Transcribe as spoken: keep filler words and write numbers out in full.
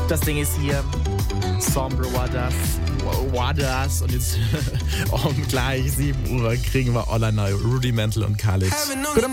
Das Ding ist hier. Sombre Waters. Waters. Und jetzt um gleich sieben Uhr kriegen wir All I Know, Rudimental und Khalid.